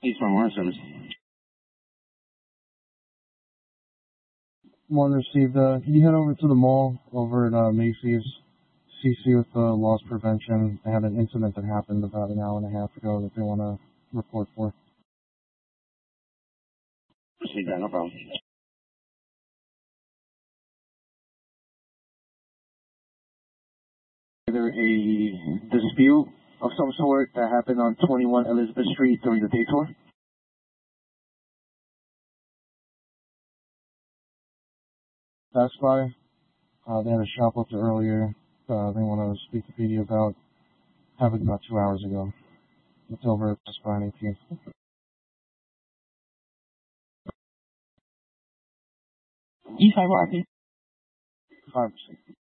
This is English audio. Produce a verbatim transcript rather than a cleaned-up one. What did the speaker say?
He's from our service. One received. Uh, can you head over to the mall over at uh, Macy's? C C with the loss prevention. They had an incident that happened about an hour and a half ago that they want to report for. Received that, no problem. There a dispute of some sort that happened on twenty-one Elizabeth Street during the day tour? Best Buy. Uh, they had a shoplifter earlier. Uh, they want to speak to P D about. Happened about two hours ago. It's over at Best Buy on eighteenth. E five R P. Five percent.